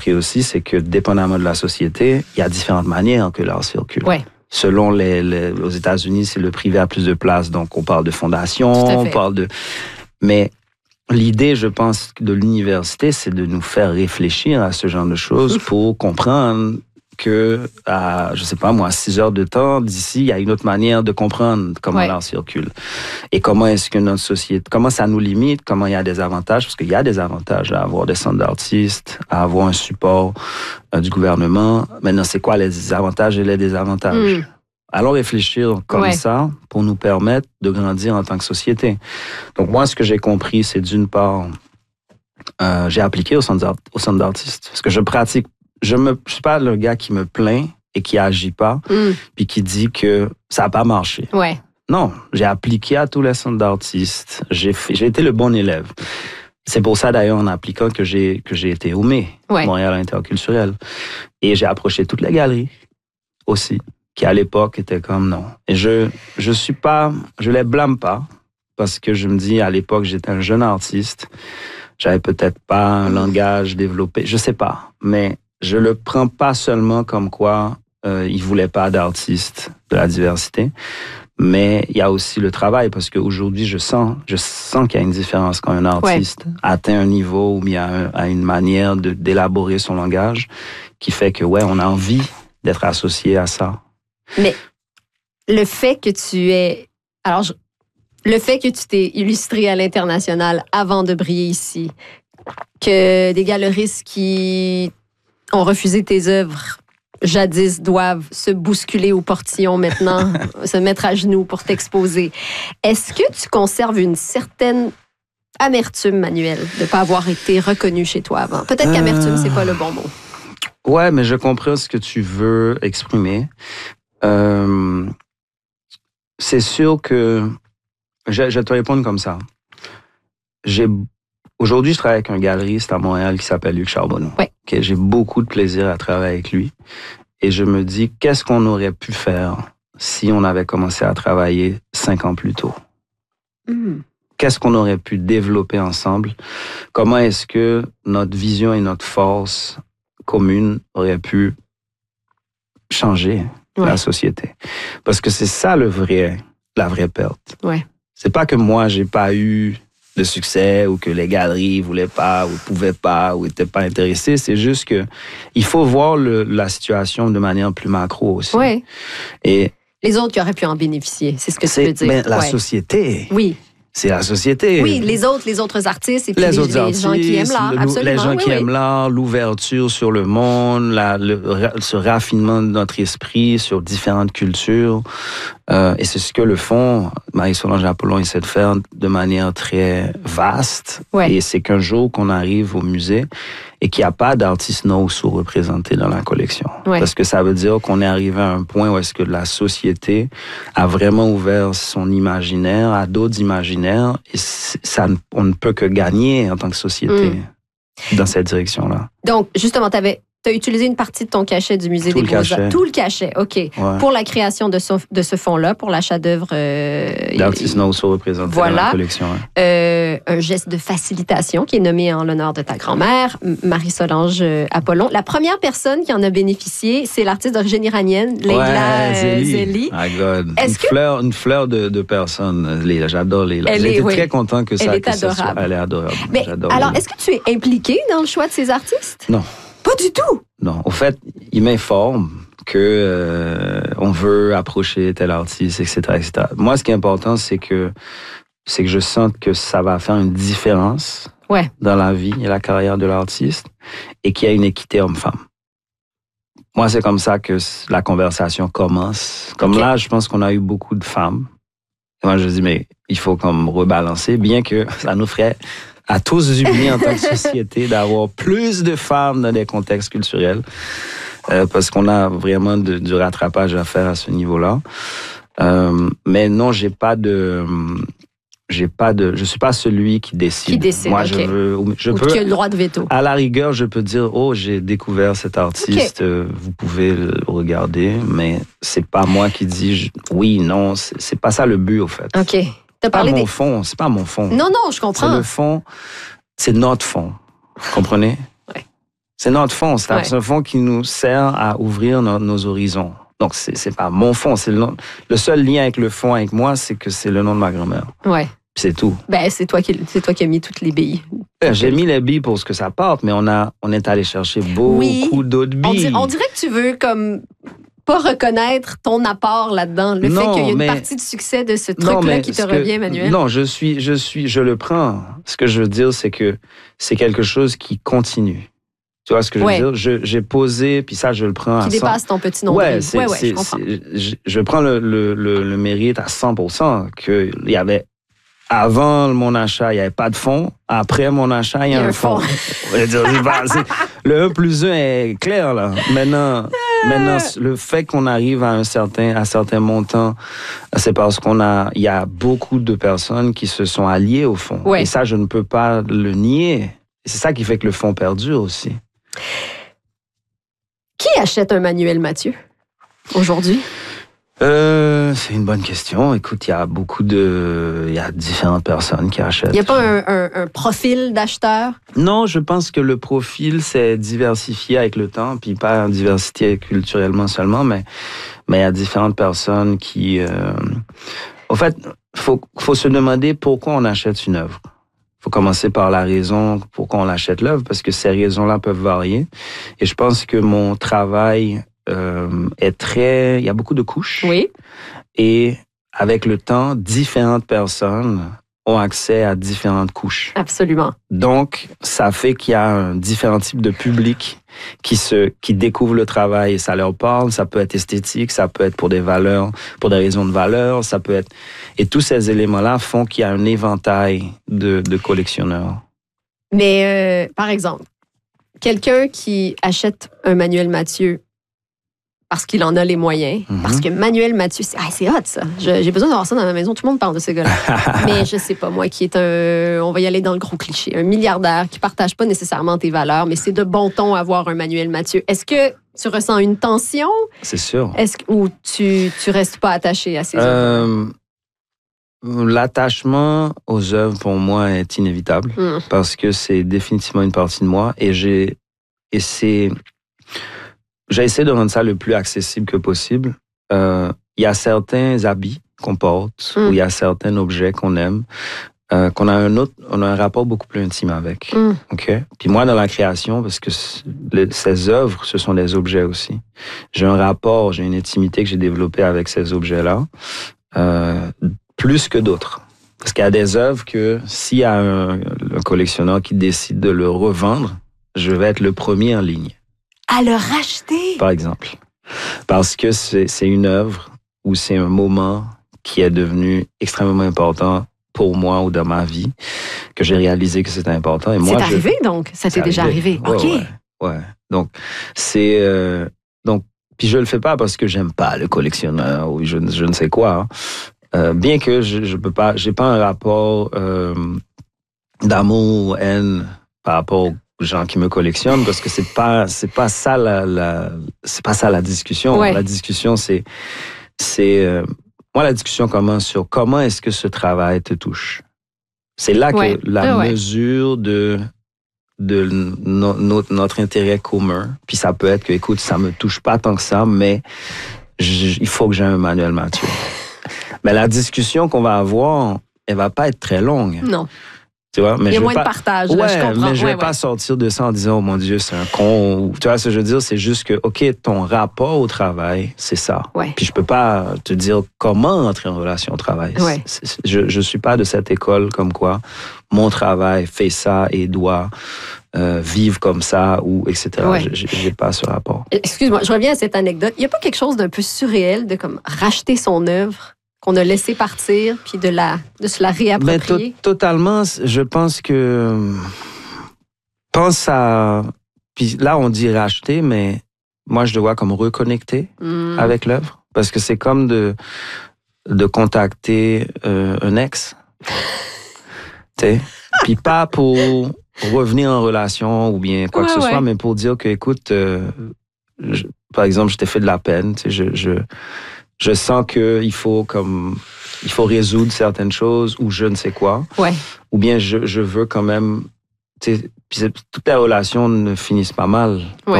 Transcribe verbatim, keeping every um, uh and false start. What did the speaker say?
compris aussi, c'est que dépendamment de la société, il y a différentes manières que l'art circule. Ouais. Selon les, les aux États-Unis, c'est le privé a plus de place, donc on parle de fondation, on parle de. Mais l'idée, je pense, de l'université, c'est de nous faire réfléchir à ce genre de choses pour comprendre que, à, je sais pas moi, six heures de temps, d'ici, il y a une autre manière de comprendre comment ouais. l'art circule. Et comment est-ce que notre société, comment ça nous limite, comment il y a des avantages, parce qu'il y a des avantages à avoir des centres d'artistes, à avoir un support euh, du gouvernement. Maintenant, c'est quoi les avantages et les désavantages? Mm. Allons réfléchir comme ouais. ça pour nous permettre de grandir en tant que société. Donc, moi, ce que j'ai compris, c'est d'une part, euh, j'ai appliqué au centre, au centre d'artistes, parce que je pratique. Je ne suis pas le gars qui me plaint et qui agit pas, mm. puis qui dit que ça n'a pas marché. Ouais. Non, j'ai appliqué à tous les centres d'artistes. J'ai, fait, j'ai été le bon élève. C'est pour ça, d'ailleurs, en appliquant, que j'ai, que j'ai été au M E, ouais. Montréal Interculturel. Et j'ai approché toutes les galeries aussi, qui à l'époque étaient comme non. Et je je suis pas, je les blâme pas, parce que je me dis, à l'époque, j'étais un jeune artiste. J'avais peut-être pas un langage développé, je sais pas, mais je le prends pas seulement comme quoi euh, ils voulaient pas d'artistes de la diversité, mais il y a aussi le travail, parce qu'aujourd'hui, je sens, je sens qu'il y a une différence quand un artiste ouais. atteint un niveau où il y a, un, a une manière de, d'élaborer son langage qui fait que, ouais, on a envie d'être associé à ça. Mais le fait que tu es... Alors, je, le fait que tu t'es illustré à l'international avant de briller ici, que des galeristes qui ont refusé tes œuvres jadis doivent se bousculer au portillon maintenant, se mettre à genoux pour t'exposer. Est-ce que tu conserves une certaine amertume, Manuel, de ne pas avoir été reconnu chez toi avant? Peut-être qu'amertume, c'est pas le bon mot. Ouais, mais je comprends ce que tu veux exprimer. Euh, c'est sûr que je, je vais te répondre comme ça. J'ai Aujourd'hui, je travaille avec un galeriste à Montréal qui s'appelle Luc Charbonneau. Ouais. Okay, j'ai beaucoup de plaisir à travailler avec lui. Et je me dis, qu'est-ce qu'on aurait pu faire si on avait commencé à travailler cinq ans plus tôt? Mm. Qu'est-ce qu'on aurait pu développer ensemble? Comment est-ce que notre vision et notre force commune auraient pu changer ouais. la société? Parce que c'est ça le vrai, la vraie perte. Ouais. C'est pas que moi, j'ai pas eu de succès ou que les galeries voulaient pas ou pouvaient pas ou étaient pas intéressés. C'est juste que il faut voir le, la situation de manière plus macro aussi. Oui. Et les autres qui auraient pu en bénéficier, c'est ce que tu veux dire. Ben, la ouais. société. Oui. C'est la société. Oui, les autres, les autres artistes et puis les, les, autres les artistes, gens qui aiment l'art, absolument. Les gens oui, qui oui. aiment l'art, l'ouverture sur le monde, la, le, ce raffinement de notre esprit sur différentes cultures. Euh, et c'est ce que le fond, Marie-Solange Apollon essaie de faire de manière très vaste. Ouais. Et c'est qu'un jour qu'on arrive au musée et qu'il n'y a pas d'artistes non sous-représentés dans la collection. Ouais. Parce que ça veut dire qu'on est arrivé à un point où est-ce que la société a vraiment ouvert son imaginaire à d'autres imaginaires et ça, on ne peut que gagner en tant que société mm. dans cette direction-là. Donc, justement, tu avais... Tu as utilisé une partie de ton cachet du Musée Tout des Beaux-Arts. cachet. Tout le cachet, OK. Ouais. Pour la création de ce, de ce fonds-là, pour l'achat d'œuvres... Euh, d'artistes non sous-représentés voilà. dans la collection. Hein. Euh, un geste de facilitation qui est nommé en l'honneur de ta grand-mère, Marie-Solange Apollon. La première personne qui en a bénéficié, c'est l'artiste d'origine iranienne, Leila ouais, Zeli. Zeli. My God. Est-ce une, que... fleur, une fleur de, de personne. Leila, j'adore Leila. J'étais oui. très content que ça... Elle est que adorable. Ça soit, elle est adorable. Mais j'adore alors, Leila. Est-ce que tu es impliqué dans le choix de ces artistes? Non. Pas du tout? Non. Au fait, il m'informe que euh, on veut approcher tel artiste, et cetera, et cetera. Moi, ce qui est important, c'est que c'est que je sente que ça va faire une différence ouais. dans la vie et la carrière de l'artiste et qu'il y a une équité homme-femme. Moi, c'est comme ça que la conversation commence. Comme okay. là, je pense qu'on a eu beaucoup de femmes. Et moi, je dis, mais il faut comme rebalancer, bien que ça nous ferait à tous unis en tant que société d'avoir plus de femmes dans des contextes culturels euh, parce qu'on a vraiment de, du rattrapage à faire à ce niveau-là. Euh, mais non, j'ai pas de... J'ai pas de, je suis pas celui qui décide. Qui décide, Moi, okay. je veux, je Ou peux, qui a le droit de veto. À la rigueur, je peux dire, oh, j'ai découvert cet artiste, okay. euh, vous pouvez le regarder, mais c'est pas moi qui dis je, oui, non, c'est, c'est pas ça le but, au fait. Ok. C'est pas mon des... fond, c'est pas mon fond. Non, non, je comprends. C'est le fond, c'est notre fond. Vous comprenez? Ouais. C'est notre fond. C'est Ouais. un fond qui nous sert à ouvrir nos, nos horizons. Donc, c'est, c'est pas mon fond. C'est le, nom, le seul lien avec le fond, avec moi, c'est que c'est le nom de ma grand-mère. Ouais. Puis c'est tout. Ben, c'est toi qui, c'est toi qui as mis toutes les billes. J'ai mis les billes pour ce que ça porte, mais on, a, on est allé chercher beaucoup Oui. d'autres On, billes. dir- on dirait que tu veux comme pas reconnaître ton apport là-dedans. Le Non, fait qu'il y a une mais- partie du succès de ce Non, truc-là mais qui te ce que- revient, Emmanuel. Non, je suis, je suis, je le prends. Ce que je veux dire, c'est que c'est quelque chose qui continue. Tu vois ce que je veux Ouais. dire? Je, j'ai posé, puis ça, je le prends Qui à cent. dépasse ton petit nombril. Ouais, c'est, ouais, ouais, c'est- je comprends. c'est- je, je prends le, le, le, le mérite à cent pour cent qu'il y avait, avant mon achat, il n'y avait pas de fonds. Après mon achat, il y a, un fonds. Je veux dire, c'est pas- c'est- le un plus un est clair, là. Maintenant, maintenant, le fait qu'on arrive à un certain, à certains montants, c'est parce qu'on a, il y a beaucoup de personnes qui se sont alliées au fonds. Ouais. Et ça, je ne peux pas le nier. Et c'est ça qui fait que le fonds perdure aussi. Qui achète un Manuel Mathieu aujourd'hui? Euh, c'est une bonne question. Écoute, il y a beaucoup de... Il y a différentes personnes qui achètent. Il n'y a pas un, un- un profil d'acheteur? Non, je pense que le profil s'est diversifié avec le temps, puis pas diversifié culturellement seulement, mais mais il y a différentes personnes qui... Euh... En fait, il faut, faut se demander pourquoi on achète une œuvre. Il faut commencer par la raison pourquoi on achète l'œuvre, parce que ces raisons-là peuvent varier. Et je pense que mon travail euh, est très... Il y a beaucoup de couches. Oui. Et avec le temps, différentes personnes ont accès à différentes couches. Absolument. Donc, ça fait qu'il y a un différent type de public qui se, qui découvre le travail et ça leur parle. Ça peut être esthétique, ça peut être pour des valeurs, pour des raisons de valeur, ça peut être, et tous ces éléments-là font qu'il y a un éventail de, de collectionneurs. Mais, euh, par exemple, quelqu'un qui achète un Manuel Mathieu parce qu'il en a les moyens, Mhm. parce que Manuel Mathieu, c'est, ah, c'est hot, ça. Je- j'ai besoin d'avoir ça dans ma maison. Tout le monde parle de ce gars-là. Mais je sais pas, moi, qui est un... On va y aller dans le gros cliché. Un milliardaire qui partage pas nécessairement tes valeurs, mais c'est de bon ton avoir un Manuel Mathieu. Est-ce que tu ressens une tension? C'est sûr. Est-ce que, ou tu, tu restes pas attaché à ces œuvres? Euh, l'attachement aux œuvres, pour moi, est inévitable. Hmm. Parce que c'est définitivement une partie de moi et j'ai et c'est j'ai essayé de rendre ça le plus accessible que possible. Euh, il y a certains habits qu'on porte Mm. ou il y a certains objets qu'on aime euh, qu'on a un autre on a un rapport beaucoup plus intime avec. Mm. OK? Puis moi dans la création parce que c- le- ces œuvres ce sont des objets aussi. J'ai un rapport, j'ai une intimité que j'ai développée avec ces objets-là euh, plus que d'autres. Parce qu'il y a des œuvres que s'il y a un, un collectionneur qui décide de le revendre, je vais être le premier en ligne, À le racheter! par exemple. Parce que c'est, c'est une œuvre ou c'est un moment qui est devenu extrêmement important pour moi ou dans ma vie, que j'ai réalisé que c'était important. Et C'est moi, je- arrivé, donc? Ça t'est c'est déjà arrivé? Ouais, OK. Ouais, ouais. Donc, c'est... euh, donc, puis je le fais pas parce que j'aime pas le collectionneur ou je, je ne sais quoi. hein. Euh, bien que je, je peux pas... J'ai pas un rapport euh, d'amour ou haine par rapport aux gens qui me collectionnent parce que c'est pas c'est pas ça la, la c'est pas ça la discussion. Ouais. La discussion c'est c'est euh, moi la discussion commence sur comment est-ce que ce travail te touche. C'est là Ouais. que la Ah ouais. mesure de de no- notre, notre intérêt commun. Puis ça peut être que, écoute, ça me touche pas tant que ça, mais j- il faut que j'ai un Manuel Mathieu. Mais la discussion qu'on va avoir, elle va pas être très longue. Non. Tu vois, mais Il y a je vais moins pas... de partage, là, Ouais, je comprends. mais je vais Ouais, pas ouais. sortir de ça en disant, oh mon Dieu, c'est un con. Ou, tu vois ce que je veux dire? C'est juste que, OK, ton rapport au travail, c'est ça. Ouais. Puis je peux pas te dire comment entrer en relation au travail. Ouais. C'est- c'est- je, je suis pas de cette école comme quoi mon travail fait ça et doit euh, vivre comme ça ou et cetera. Ouais. Je- J'ai pas ce rapport. Excuse-moi, je reviens à cette anecdote. Il n'y a pas quelque chose d'un peu surréel de comme racheter son œuvre qu'on a laissé partir puis de, la, de se la Mais réapproprier? to- totalement, je pense que... Pense à... Puis là, on dit racheter, mais moi, je le vois comme reconnecter Hmm. avec l'œuvre. Parce que c'est comme de, de contacter euh, un ex. Tu sais? Puis pas pour revenir en relation ou bien quoi que Ouais, ce ouais. soit, mais pour dire que, écoute, euh, je- par exemple, je t'ai fait de la peine. Tu sais, je, je, je sens qu'il faut comme... Il faut résoudre certaines choses ou je ne sais quoi. Ouais. Ou bien je, je veux quand même tu sais, Puis toutes les relations ne finissent pas mal. Ouais.